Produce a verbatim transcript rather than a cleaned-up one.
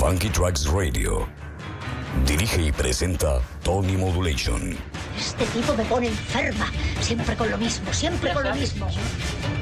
Funky Tracks Radio. Dirige y presenta Tony Modulation. Este tipo me pone enferma. Siempre con lo mismo, siempre con lo mismo.